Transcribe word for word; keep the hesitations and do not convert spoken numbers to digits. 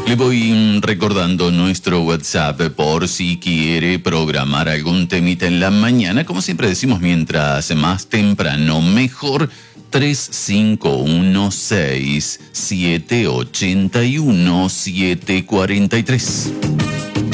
Le voy recordando nuestro WhatsApp por si quiere programar algún temita en la mañana. Como siempre decimos, mientras más temprano, mejor. tres cinco uno seis, siete ocho uno, siete cuatro tres.